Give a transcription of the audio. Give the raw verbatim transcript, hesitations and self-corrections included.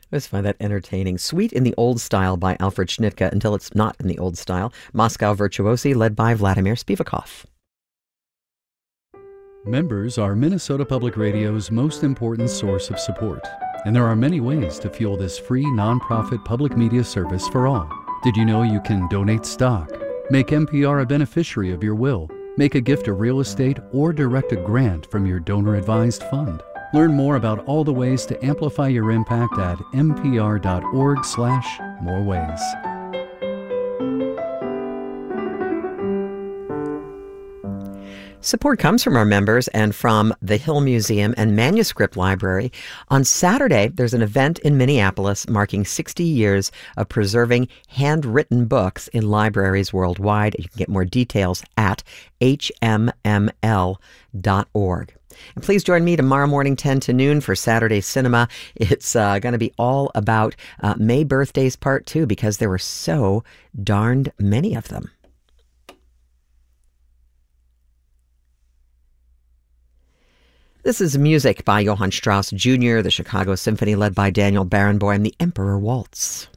always find that entertaining. Suite in the Old Style by Alfred Schnittke until it's not in the old style. Moscow Virtuosi led by Vladimir Spivakov. Members are Minnesota Public Radio's most important source of support, and there are many ways to fuel this free nonprofit public media service for all. Did you know you can donate stock, make N P R a beneficiary of your will, make a gift of real estate, or direct a grant from your donor-advised fund? Learn more about all the ways to amplify your impact at npr.org slash more ways. Support comes from our members and from the Hill Museum and Manuscript Library. On Saturday, there's an event in Minneapolis marking sixty years of preserving handwritten books in libraries worldwide. You can get more details at h m m l dot org. And please join me tomorrow morning, ten to noon, for Saturday Cinema. It's uh, going to be all about uh, May birthdays part two, because there were so darned many of them. This is music by Johann Strauss Junior, the Chicago Symphony led by Daniel Barenboim, the Emperor Waltz.